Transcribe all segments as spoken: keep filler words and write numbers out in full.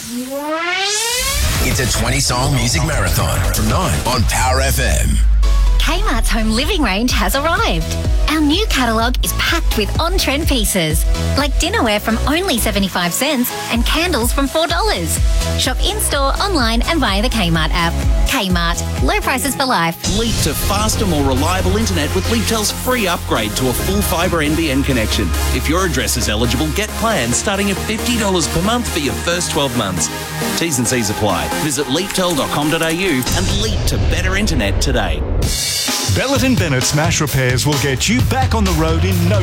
It's a twenty-song music marathon from nine on Power F M. Kmart's home living range has arrived. Our new catalogue is packed with on-trend pieces, like dinnerware from only seventy-five cents and candles from four dollars. Shop in-store, online and via the Kmart app. Kmart, low prices for life. Leap to faster, more reliable internet with Leaptel's free upgrade to a full fibre N B N connection. If your address is eligible, get plans starting at fifty dollars per month for your first twelve months. T's and C's apply. Visit leaptel dot com dot a u and leap to better internet today. Bellett and Bennett Smash Repairs will get you back on the road in no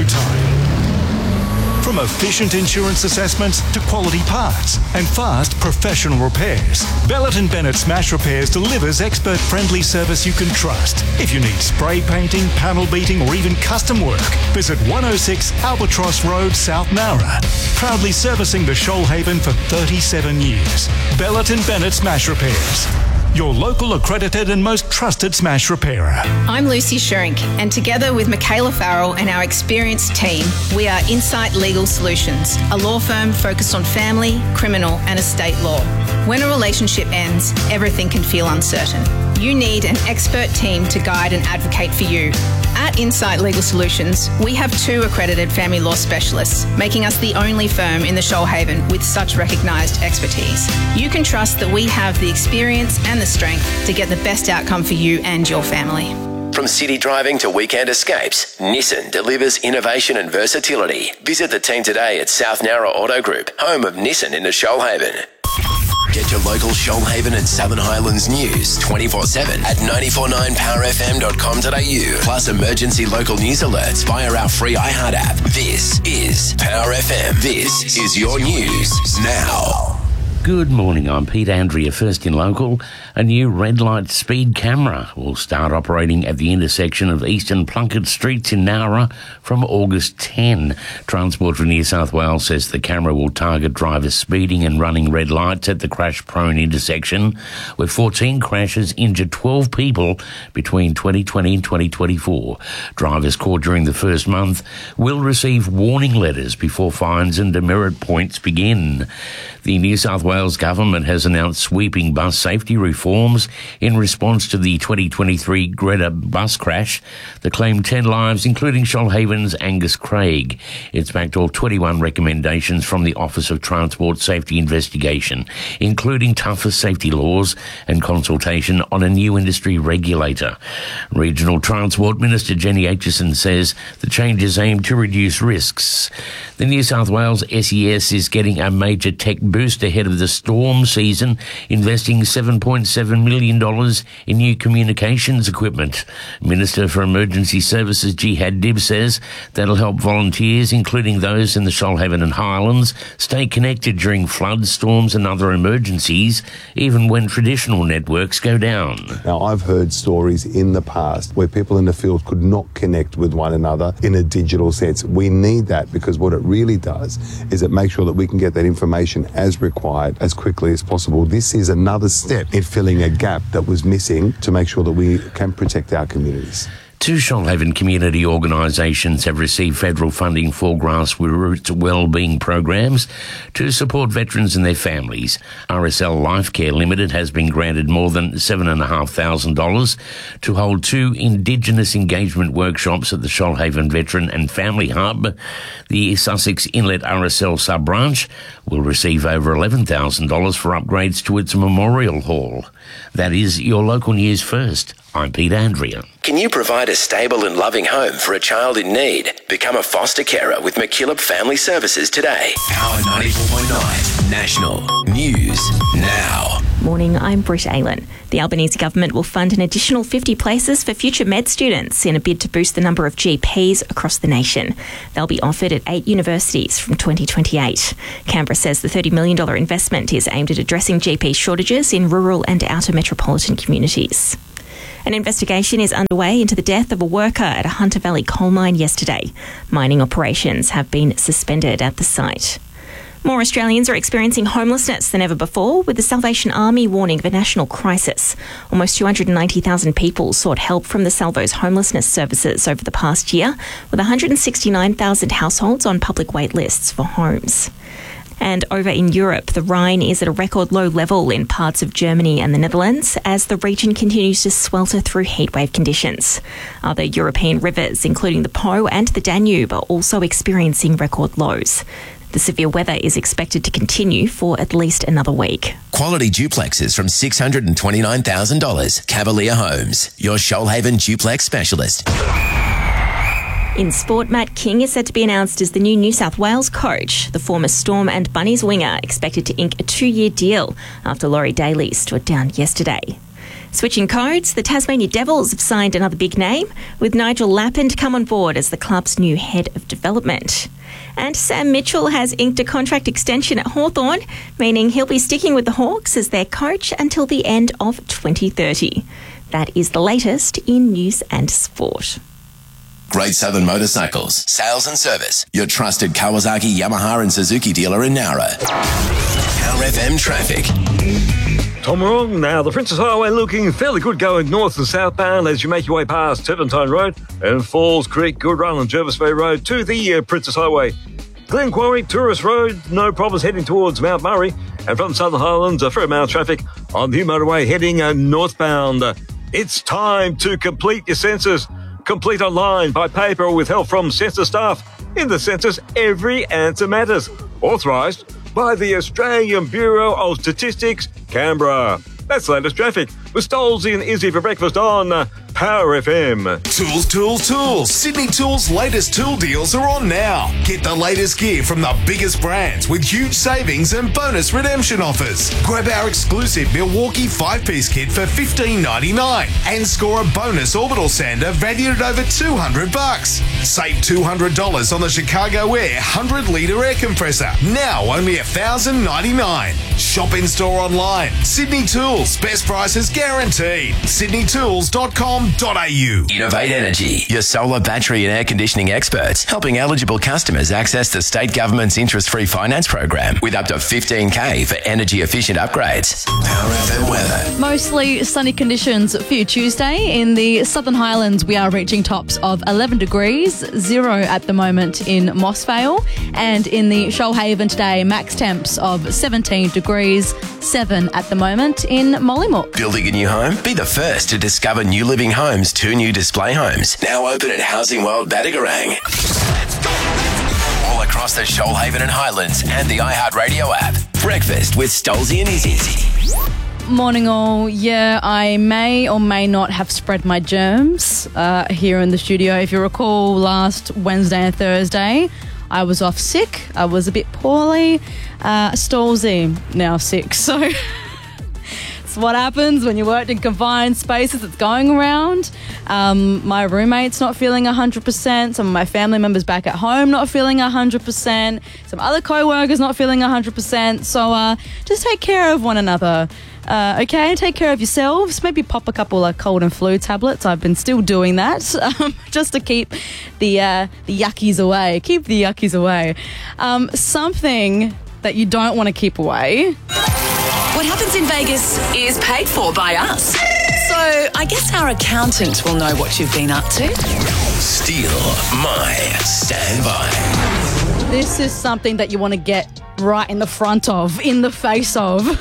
time. From efficient insurance assessments to quality parts and fast professional repairs, Bellett and Bennett Smash Repairs delivers expert-friendly service you can trust. If you need spray painting, panel beating or even custom work, visit one oh six Albatross Road, South Nowra. Proudly servicing the Shoalhaven for thirty-seven years. Bellett and Bennett Smash Repairs. Your local accredited and most trusted smash repairer. I'm Lucy Sherink, and together with Michaela Farrell and our experienced team, we are Insight Legal Solutions, a law firm focused on family, criminal and estate law. When a relationship ends, everything can feel uncertain. You need an expert team to guide and advocate for you. At Insight Legal Solutions, we have two accredited family law specialists, making us the only firm in the Shoalhaven with such recognised expertise. You can trust that we have the experience and the strength to get the best outcome for you and your family. From city driving to weekend escapes, Nissan delivers innovation and versatility. Visit the team today at South Nowra Auto Group, home of Nissan in the Shoalhaven. Get your local Shoalhaven and Southern Highlands news twenty-four seven at nine four nine power f m dot com dot a u. Plus emergency local news alerts via our free iHeart app. This is Power F M. This is your news now. Good morning, I'm Pete Andrea. First in local, a new red light speed camera will start operating at the intersection of Eastern Plunkett Streets in Nowra from August tenth. Transport for New South Wales says the camera will target drivers speeding and running red lights at the crash-prone intersection, where fourteen crashes injured twelve people between twenty twenty and twenty twenty-four. Drivers caught during the first month will receive warning letters before fines and demerit points begin. The New South Wales government has announced sweeping bus safety reforms in response to the twenty twenty-three Greta bus crash that claimed ten lives, including Shoalhaven's Angus Craig. It's backed all twenty-one recommendations from the Office of Transport Safety Investigation, including tougher safety laws and consultation on a new industry regulator. Regional Transport Minister Jenny Aitchison says the changes aim to reduce risks. The New South Wales S E S is getting a major tech boost ahead of the storm season, investing seven point seven million dollars in new communications equipment. Minister for Emergency Services Jihad Dib says that'll help volunteers, including those in the Shoalhaven and Highlands, stay connected during floods, storms and other emergencies, even when traditional networks go down. Now, I've heard stories in the past where people in the field could not connect with one another in a digital sense. We need that, because what it really does is it makes sure that we can get that information as required as quickly as possible. This is another step in filling a gap that was missing to make sure that we can protect our communities. Two Shoalhaven community organisations have received federal funding for grassroots wellbeing programs to support veterans and their families. R S L Life Care Limited has been granted more than seven thousand five hundred dollars to hold two Indigenous engagement workshops at the Shoalhaven Veteran and Family Hub. The Sussex Inlet R S L sub-branch will receive over eleven thousand dollars for upgrades to its memorial hall. That is your local news first. I'm Pete Andrea. Can you provide a stable and loving home for a child in need? Become a foster carer with McKillop Family Services today. Power ninety-four point nine National News Now. Morning, I'm Britt Aylen. The Albanese government will fund an additional fifty places for future med students in a bid to boost the number of G Ps across the nation. They'll be offered at eight universities from twenty twenty-eight. Canberra says the thirty million dollars investment is aimed at addressing G P shortages in rural and outer metropolitan communities. An investigation is underway into the death of a worker at a Hunter Valley coal mine yesterday. Mining operations have been suspended at the site. More Australians are experiencing homelessness than ever before, with the Salvation Army warning of a national crisis. Almost two hundred ninety thousand people sought help from the Salvo's homelessness services over the past year, with one hundred sixty-nine thousand households on public wait lists for homes. And over in Europe, the Rhine is at a record low level in parts of Germany and the Netherlands as the region continues to swelter through heatwave conditions. Other European rivers, including the Po and the Danube, are also experiencing record lows. The severe weather is expected to continue for at least another week. Quality duplexes from six hundred twenty-nine thousand dollars. Cavalier Homes, your Shoalhaven duplex specialist. In sport, Matt King is set to be announced as the new New South Wales coach. The former Storm and Bunnies winger expected to ink a two-year deal after Laurie Daly stood down yesterday. Switching codes, the Tasmania Devils have signed another big name, with Nigel Lappin to come on board as the club's new head of development. And Sam Mitchell has inked a contract extension at Hawthorn, meaning he'll be sticking with the Hawks as their coach until the end of twenty thirty. That is the latest in news and sport. Great Southern Motorcycles, sales and service. Your trusted Kawasaki, Yamaha and Suzuki dealer in Nowra. Power F M traffic. Tom Wrong. Now, the Princess Highway looking fairly good going north and southbound as you make your way past Turpentine Road and Falls Creek, Good Run and Jervis Bay Road to the uh, Princess Highway. Glen Quarry, Tourist Road, no problems heading towards Mount Murray. And from the Southern Highlands, a fair amount of traffic on the motorway heading uh, northbound. Uh, it's time to complete your census. Complete online, by paper or with help from census staff. In the census, every answer matters. Authorised by the Australian Bureau of Statistics, Canberra. That's the latest traffic with Stolzy and Izzy for breakfast on uh, Power F M. Tools, tools, tools. Sydney Tools' latest tool deals are on now. Get the latest gear from the biggest brands with huge savings and bonus redemption offers. Grab our exclusive Milwaukee five-piece kit for fifteen ninety-nine and score a bonus orbital sander valued at over two hundred bucks. Save two hundred dollars on the Chicago Air one hundred litre air compressor. Now only one thousand ninety-nine dollars. Shop in store online. Sydney Tools. Best prices guaranteed. sydney tools dot com dot a u. Innovate Energy, your solar, battery and air conditioning experts, helping eligible customers access the state government's interest-free finance program with up to fifteen K for energy-efficient upgrades. Power F M weather. Mostly sunny conditions for you Tuesday. In the Southern Highlands, we are reaching tops of eleven degrees, zero at the moment in Mossvale. And in the Shoalhaven today, max temps of seventeen degrees, seven at the moment in Mollymook. Building a new home? Be the first to discover New Living Homes' two new display homes. Now open at Housing World Badagarang. Let's go. All across the Shoalhaven and Highlands and the iHeartRadio app. Breakfast with Stolzy and Izzy. Morning all. Yeah, I may or may not have spread my germs uh, here in the studio. If you recall, last Wednesday and Thursday, I was off sick. I was a bit poorly. Uh, Stolzy now sick. So it's what happens when you worked in confined spaces. It's going around. Um, my roommate's not feeling one hundred percent. Some of my family members back at home not feeling one hundred percent. Some other co-workers not feeling one hundred percent. So uh, just take care of one another. Uh, okay, take care of yourselves. Maybe pop a couple of cold and flu tablets. I've been still doing that um, just to keep the uh, the yuckies away. Keep the yuckies away. Um, something that you don't want to keep away. What happens in Vegas is paid for by us. So I guess our accountant will know what you've been up to. Steal my standby. This is something that you want to get right in the front of, in the face of.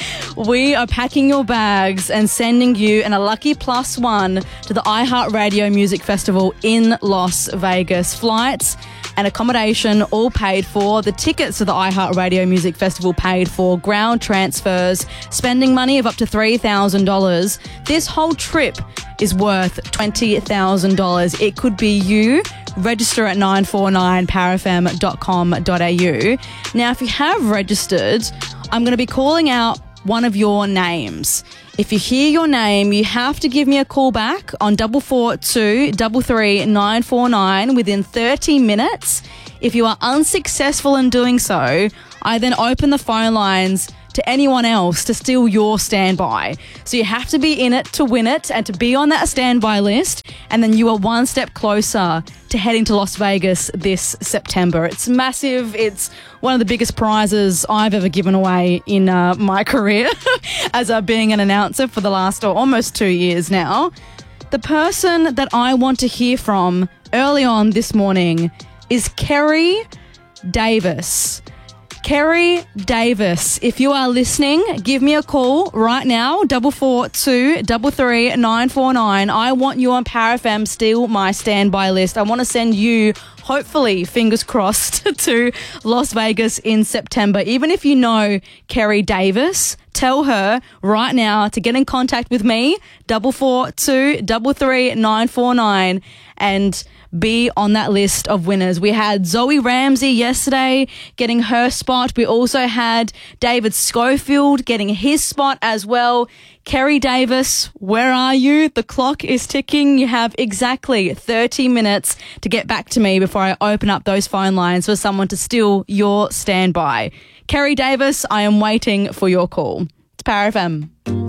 We are packing your bags and sending you and a lucky plus one to the iHeartRadio Music Festival in Las Vegas. Flights and accommodation all paid for. The tickets to the iHeartRadio Music Festival paid for. Ground transfers, spending money of up to three thousand dollars. This whole trip is worth twenty thousand dollars. It could be you. Register at nine four nine power f m dot com dot a u. Now, if you have registered, I'm going to be calling out one of your names. If you hear your name, you have to give me a call back on double four two three three nine four nine within thirty minutes. If you are unsuccessful in doing so, I then open the phone lines to anyone else to steal your standby. So you have to be in it to win it and to be on that standby list, and then you are one step closer to heading to Las Vegas this September. It's massive. It's one of the biggest prizes I've ever given away in uh, my career as uh, being an announcer for the last or almost two years now. The person that I want to hear from early on this morning is Kerry Davis. Kerry Davis, if you are listening, give me a call right now, double four two double three nine four nine. I want you on Power F M, steal my standby list. I want to send you, hopefully, fingers crossed, to Las Vegas in September. Even if you know Kerry Davis, tell her right now to get in contact with me, double four two double three nine four nine, and be on that list of winners. We had Zoe Ramsey yesterday getting her spot. We also had David Schofield getting his spot as well. Kerry Davis, where are you? The clock is ticking. You have exactly thirty minutes to get back to me before I open up those phone lines for someone to steal your standby. Kerry Davis, I am waiting for your call. It's Power F M.